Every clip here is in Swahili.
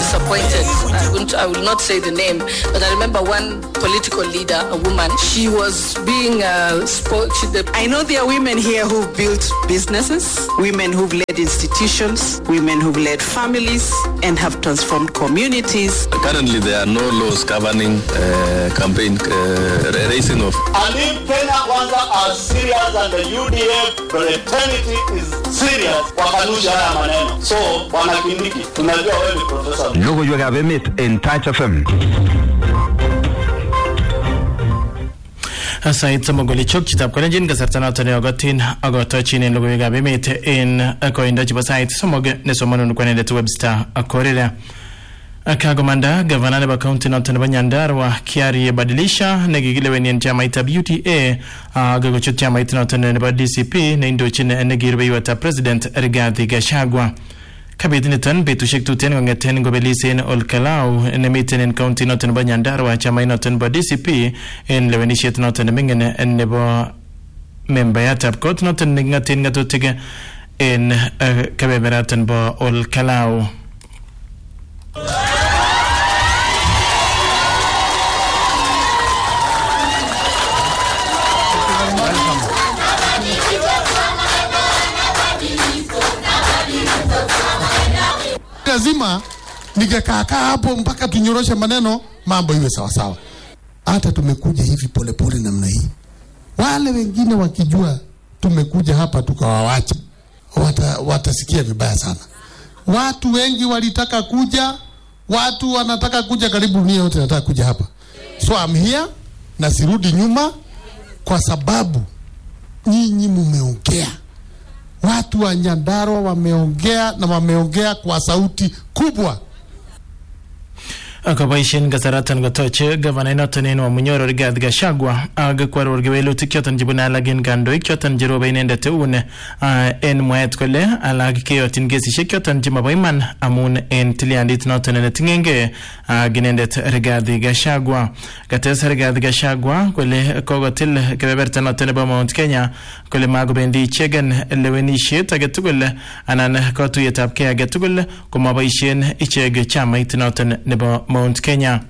disappointed. I will not say the name, but I remember one political leader, a woman, she was being I know there are women here who've built businesses, women who've led institutions, women who've led families and have transformed communities. Currently, there are no laws governing campaign raising of. And if Kenya Kwanza are serious and the UDF fraternity is serious, wakanusha haya maneno. So, Bwana Kindiki, tunajua wewe ni professor. Logo you have met in Touch FM. Asait samogoli chok chitab kolenjin kasarta noton neogotin agotochin en logoiwekab emet en koindo chebo sait somok nesomonun kwanendet Webster Akorira. Kagomanda gavana nebo county noton nebo Nyandarua Kiari badilisha nekikileweni en chamaitab UTA agogochut chamait noton nebo DCP neindochin nekirubeiwetab President Rigathi Gachagua. Kabit niton betushek tuten kongeten ngobelis en Olkalau nemiten en county noton nebo Nyandarua chamait noton nebo DCP en lewenisiet noton nemingen nebo membayatab kot noton nengaten ngatutik en kebeberatan nebo Olkalau. Lazima ningekaa hapo mpaka tunyoroshe maneno mambo iwe sawa sawa. Hata tumekuja hivi polepole namna hii. Wale wengine wakijua tumekuja hapa tukawawacha watasikia vibaya sana. Watu wengi walitaka kuja, watu wanataka kuja, karibu dunia yote nataka kuja hapa. So I'm here na sirudi nyuma kwa sababu nyinyi mumeongea. Watu wa Nyandarua wameongea na wameongea kwa sauti kubwa. Akabaishin kasaratan gotoche gavana noton en Wamunyoro Rigathi Gachagua agakwaror gewelutik choton chebune alagin kandoik choton jerobe inendet eun en mwaet kole alag keyotin kesishek choton chemabo iman amun en tiliandit noton netingenge inendet Rigathi Gachagua. Kates Rigathi Gachagua kole kogotil kebeberta noton nebo Mount Kenya kole magobendi ichegen lewenisiet agetugul anan kotuyetab kee agetugul komaboisien icheg chamait noton nebo Mount Kenya.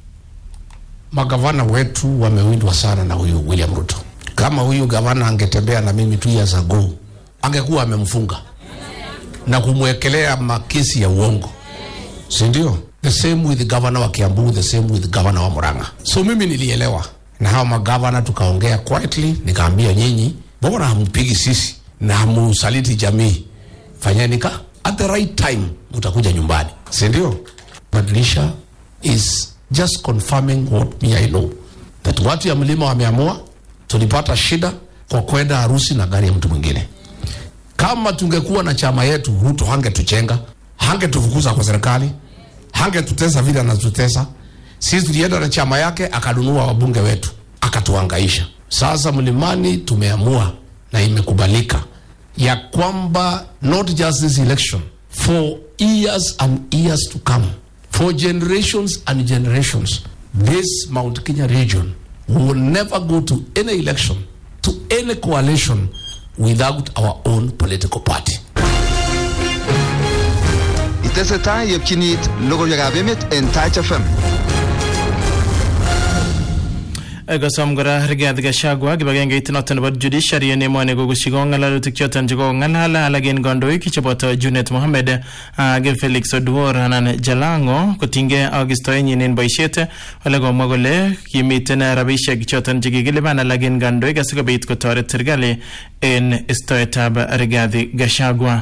Magavana wetu wamewindwa sana na huyu William Ruto. Kama huyu gavana angetembea na mimi 2 years ago, angekuwa amemfunga na kumwekelea makesi ya uongo. Si ndio? The same with the governor wa Kiambu, the same with the governor wa Murang'a. So mimi nilielewa. Na hao magavana tukaongea quietly, nikaambia nyinyi, bora hampigi sisi na hamusaliti jamii. Fanyeni at the right time mtakuja nyumbani. Si ndio? Badilisha is just confirming what me I know. That watu ya mlima wameamua, tulipata shida kwa kwenda harusi na gari ya mtu mwingine. Kama tungekuwa na chama yetu, Ruto hangetuchenga, hangetufukuza kwa serikali, hangetutesa vile anatutesa. Sisi tulienda na chama yake, akadunua wabunge wetu, akatuhangaisha. Sasa mlimani tumeamua na imekubalika ya kwamba not just this election, for years and years to come, for generations and generations, this Mount Kenya region will never go to any election, to any coalition without our own political party. Iteseta yepkinit logoiwekab emet en Touch FM. Gasom gora Rigathi Gachagua kibagengeit noton nebo judiciary en emoni kokushiko ngalalutik choton cheko ngalala alagen kandoik cheboto Junet Mohamed age Felix Oduor anan Jalango kotinge agistoenyin en boisiet ole komwa kole kimiten rabisiek choton chekikilipan alagen kandoik asikobit kotoret serikali en istoetab Rigathi Gachagua.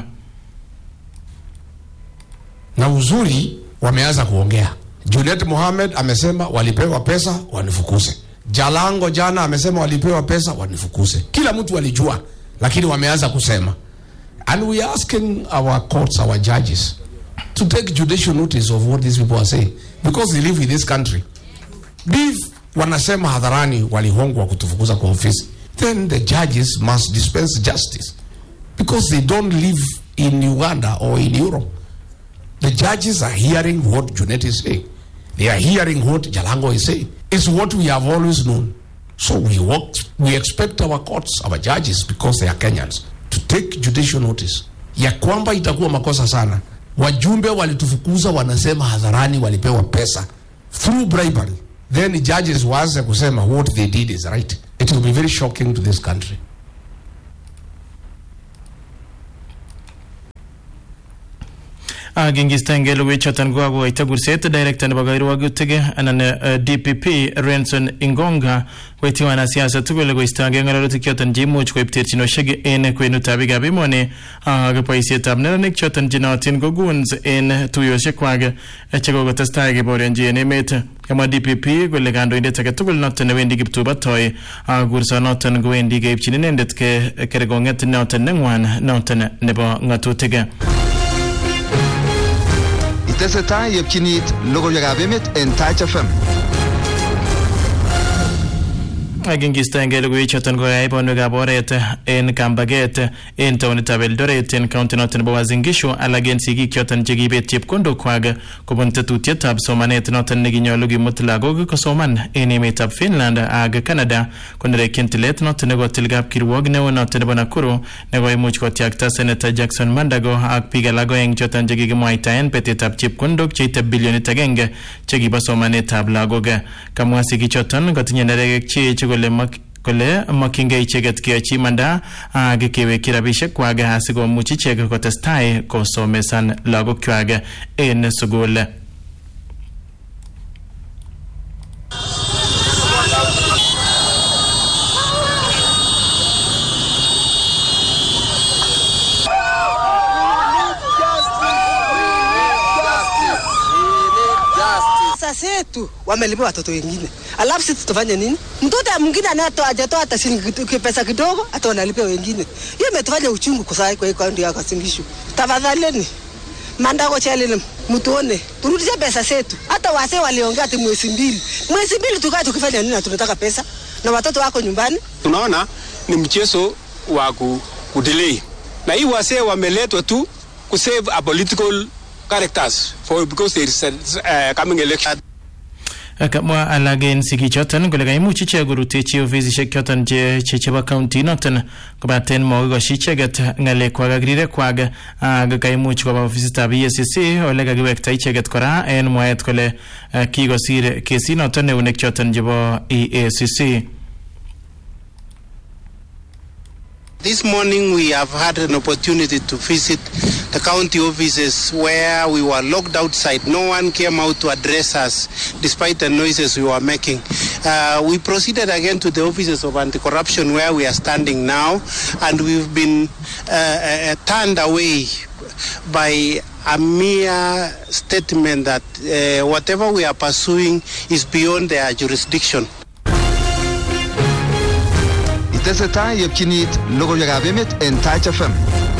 Na uzuri wameanza kuongea. Junet Mohamed amesema walipewa pesa wanifukuze. Jalango jana amesema walipewa pesa wanifukuze. Kila mtu alijua, lakini wameanza kusema. And we are asking our courts, our judges, to take judicial notice of what these people are saying, because they live in this country. If wanasema hadharani walihongwa kutufukuza kwa ofisi, then the judges must dispense justice, because they don't live in Uganda or in Europe. The judges are hearing what Junet is saying. They are hearing what Jalango is saying. It's what we have always known. So we expect our courts, our judges, because they are Kenyans, to take judicial notice. Ya kwamba itakuwa makosa sana Wajumbe walitufukuza, wanasema hadharani walipewa pesa through bribery. Then judges waanze kusema what they did is right. It will be very shocking to this country. Gingistenge lowichotan gwago itagurset director nebo gairuagutege anan DPP Renson Ingonga weti wana siasa tugul goistange ngalalutik choton jimuch koib terchinoshek en kwenutab biikab emoni ak boisietab neranik choton jinotin ko goons en tuyoshekwak chekokotestai keborionji en emet. Kama DPP kole kandoindet age tugul noton newendi kiptubatoi kursonoton kowendi keibchin inendet kergonget noton nengwan noton nebo ng'atutik. Itesetai yepchinit logoiwekab emet en Touch FM. Agingistenge logoiwechoton koyai bonwekab oret en Kambaget en taonitab Eldoret en county noton nebo Uasin Gishu alak en sigik choton chekibet chepkondokwak kobun tetutietab somanet noton nekinyolu kimut lagok kosoman en emetab Finland ak Canada konerekyin tilet noton nekotil kapkirwok neo noton nebo Nakuru nekoimuch kotyakta Senator Jackson Mandago ak biik alak oeng choton chekikimwaitaen betetab chepkondok cheite bilionit 1 chekibo somanetab lagok. Kamwa sigichoton kotinye neregek kole makyingei icheket keyochi imanda ak kewekyi rabishekwak asikomuch ichek kotestai kosomesan lagokwak en sugul. Setu wamelipa watoto wengine, alafu sisi tutafanya nini? Mtoto mwingine anato hajatoa hata shilingi pesa kidogo, hata wanalipa wengine. Hiyo imetufanya uchungu kusai kwa kaunti ya Uasin Gishu. Tafadhalini Mandago challenge mtuone turudishe pesa zetu. Hata wazee waliongea ati mwezi mbili tukae tukifanya nini? Tunataka pesa na watoto wako nyumbani. Tunaona ni mchezo wa kudelay, na hii wazee wameletwa tu ku save a political characters because there is coming election. Kamwa alagen sigichoton kole kaimuch ichek korutechi ofisishek choton chebo county noton kobaten mogikoshi icheket ng'alekwak ak rirekwak ak kaimuch koba ofisitab EACC ole kakiwekta icheket kora en mwaet kole kikosir kesinoton neunek choton chebo EACC. This morning we have had an opportunity to visit the county offices where we were locked outside. No one came out to address us despite the noises we were making. We proceeded again to the offices of anti-corruption where we are standing now, and we've been turned away by a mere statement that whatever we are pursuing is beyond their jurisdiction. Itesetai yepchinit logoiwekab emet en Touch FM.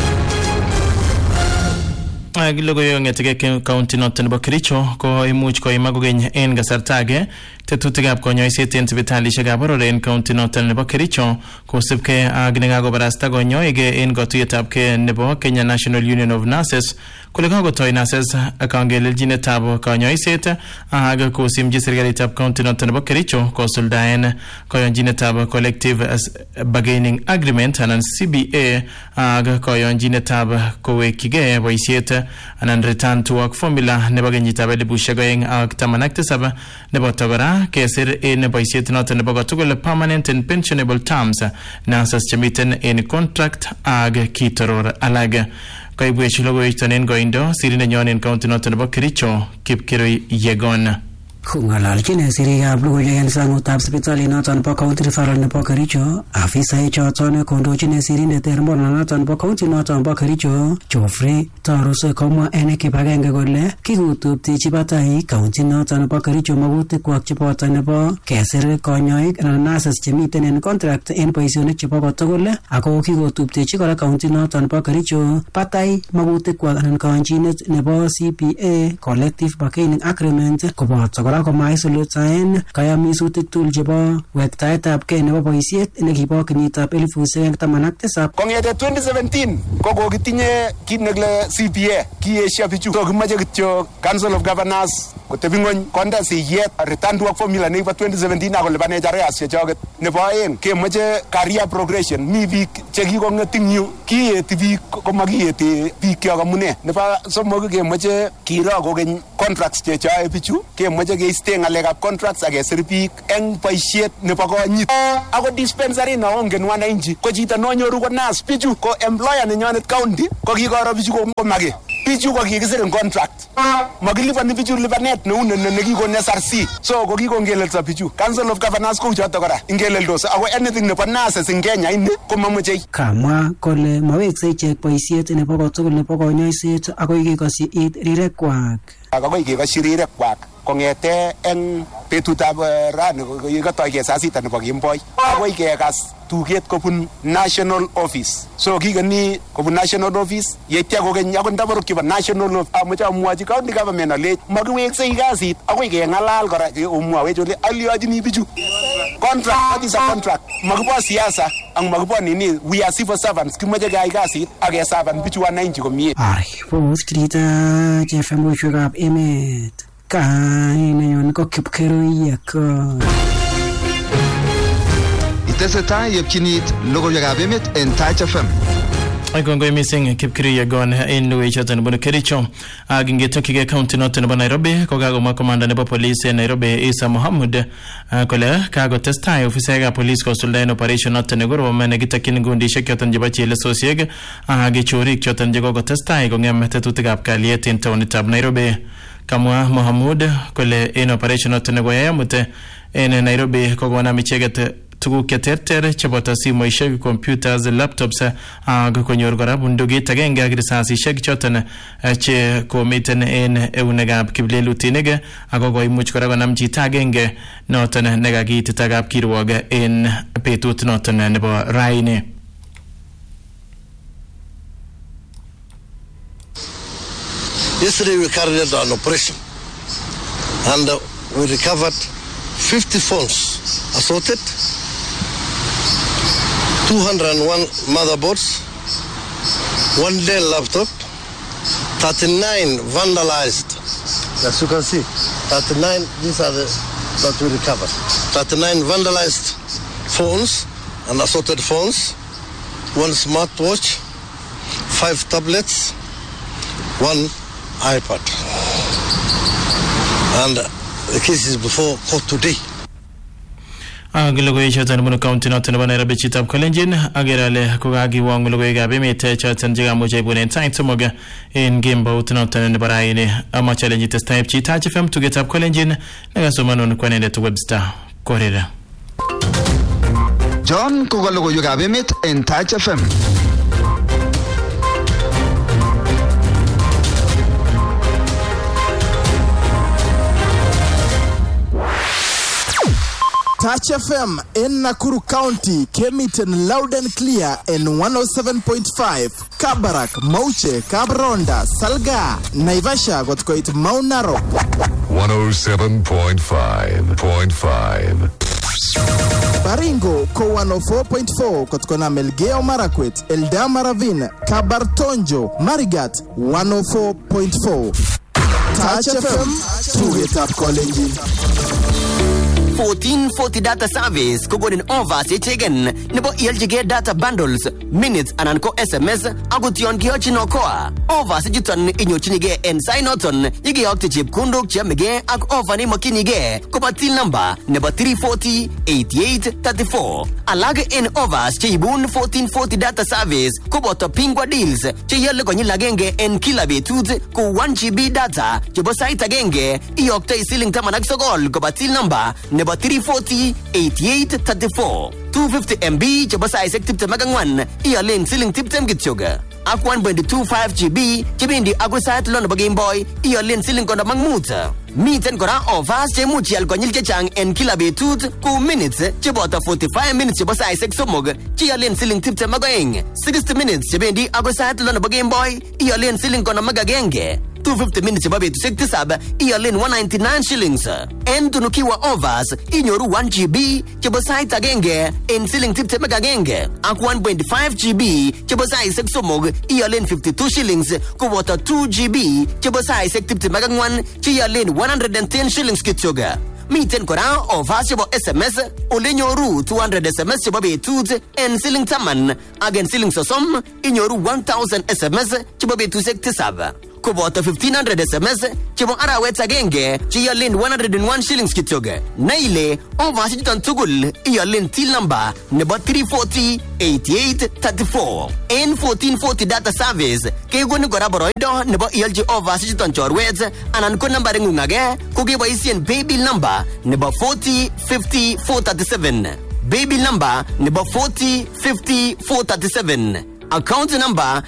Logoiwek ng'etegei county noton nebo Kericho ko imuch koimak kokeny en kasarta age tetutikab konyoiset en sipitalishekab boror en county noton nebo Kericho kosibkei ak nekakobarasta konyoik en katuiyetabkei nebo Kenya National Union of Nurses kole kakotoi nurses kangelelchinetab konyoiset ak kosimchi serikalitab county noton nebo Kericho kosuldaen koyonchinetab collective bargaining agreement anan CBA ak koyonchinetab kowekyigei boisiet anan return to work formula nebo kenyitab 2017 nebo tokora kesir en boisiet noton nebo kotugul permanent and pensionable terms nurses chemiten en contract ak kitoror alage. Kaibwech logoiwechuton en koindo sirindenyon en county noton nebo Kericho Kipkirui Yegon. Kong'alalchin sirikab logoiwek en sangutab sipitalit noton bo county referral nebo Kericho, afisaek choton kondochin sirindet en mornonoton bo county noton bo Kericho, Geoffrey Tarus komwa en kibagenge kole kikutuptechi batai county noton bo Kericho magutikwak cheboto nebo kesir konyoik anan nurses chemiten en contract en boisionik chebo kotugul, ako kikutuptechi kora county noton bo Kericho batai magutikwak anan kayanchinet nebo CPA collective bargaining agreement koboto kora komaisulutaen kayamisutik tugul chebo wektaetab kei nebo boisiet nekibo kenyitab 2017. Kong'ete 2017 ko kokitinye kit nekile CPA kiesha bichu. So kimache kityo Council of Governors kotebi ng'ony konde siyet return to work formula nekibo 2017 ako lipanech areas chechoket. Nebo aeng kemoche career progression. Mi biik chekikong'et ing yu kieti biik komakiyeti biik kyok amune. Nebo somok kemoche kiro kokeny contracts chechoe bichu. Kemoche keiste ng'alekab contracts ak kesir biik eng boisiet nebo konyit. Ako dispensary na ongen wananchi ko chito nonyoru ko nurse. Bichu ko employer nenyonet county ko kikoro bichu komake. Bichu ko kikisir en contract. Makilipani bichu lipanet neu nekikon SRC. So ko kikongelelso bichu. Council of Governors ko choto kora ingeleldos. Ako anything nebo nurses in Kenya ini ko mamuche. Kamwa kole mawekse ichek boisiet nebo kotugul nebo konyoiset akoi kekosyi it rirekwak. Akoi kekosyi rirekwak kong'ete eng betutab rani yekatoi kesasita nebo kemboi akoi kekas tuget kobun national office. So kikeni kobun national office yeitya kokeny akot ndaborok chebo national office amoche amwochi county government alech makiweksei kasit akoi keng'alal kora omwawech ole aliochini bichu contract. What is a contract? Makibo siasa ak makibo nini. We are civil servants. Kimoche keyai kasit ak kesaban bichu wananchi komie. Aripot Kirita FM Boisiekab emet. Kainenyon ko Kipkerui Yakon. Itesetai yepchinit logoiwekab emet en Touch FM. Kongoi missing Kipkirui Yakon en logoiwechoton bunu Kericho. Ak ingetokige county noton nebo Nairobi ko kakomwa komanda nebo police en Nairobi Isa Mohamud kole kakotestai ofisaekab police kosuldaen operation noton nekorom nekitokyin ngundishek choton chebo chelesosiek ak chorik choton chekokotestai kong'em tetutikab kalyet en taonitab Nairobi. Kamwa Mohamud kole en operation noton nekoyai amut en Nairobi kokonam icheket tuguk cheterter cheboto simoishek, computers, laptops ak konyor kora bundukit agenge ak risasishek choton che komiten en eunekab kiplelutinik ako koimuch kora konam chito agenge noton nekakiitita kapkirwok en betut noton nebo raini. Yesterday we carried out an operation and we recovered 50 phones assorted, 201 motherboards, 1 Dell laptop, 39 vandalized. As you can see, 39, these are the that we recovered. 39 vandalized phones and assorted phones, 1 smartwatch, 5 tablets, 1 iPad. And the case is before court today. Logoiwek choton bunu county noton nebo Nairobi chitab Kalenjin agerale kokakiwong logoiwekab emet choton chekamuche ibunen sait somok en kembout noton nebo raini. Amache lenyi testai Touch FM tugetab Kalenjin nekasomanun kwanendet Webster Korera. John koka logoiwekab emet en Touch FM. Touch FM in Nakuru County came it in loud and clear in 107.5. Kabarak, Mauche, Kabronda, Salga, Naivasha got quite Mount Narok. 107.5. Baringo ko 104.4 kotkona Melgeo Marakwet, Eldama Ravine, Kabartonjo, Marigat 104.4. Touch FM, tugetap Kalenjin. 1440 data service kogonin overs yechegen nebo ELGG data bundles minutes anan ko SMS agution giyochi nokoa overs juton inyochige en signoton yigiyokte chepkondok chamege ak over ni makinige koba till number nebo 3408834 alag en overs cheibun 1440 data service koboto pingwa deals cheyole konyil agenge en kila betut ko 1 GB data chebo site agenge iyokte siling 19 koba till number nebo 3408834 250 MB chebo saisek 24 ialen siling 20 kityoga ak 1.25 GB chebendi agoi sait lo nebo Game Boy ialen siling 15. Miten kora offers chemuchi al konyil chechang en kila betut ku minutes cheboto 45 minutes chebo saisek somok chialen siling 22, 60 minutes chebendi agoi sait lo nebo Game Boy ialen siling 51, 250 minutes chebo betusiek tisab ialen 199 shillings. En tunukiwa overs inyoru 1 GB chebo sait agenge en siling 21 ak 1.5 GB chebo saisiek somok ialen 52 shillings koboto 2 GB chebo saisiek 24 cheialen 110 shillings kityoga. Miten kora offers chebo SMS ole nyoru 200 SMS chebo betut en siling 10 ak en siling 30 inyoru 1000 SMS chebo betusiek tisab. Koboto 1500 SMS chebo arawet agenge cheialen 101 shillings kityoga. Na ile offers chuton tugul ialen till number nebo 3408834. En 1440 data service kekoni kora boroindo nebo ialchi offers chuton chorwet anan ko nambaring'ung age ko keboisien paybill number nebo 4050437. Paybill number nebo 4050437. Account number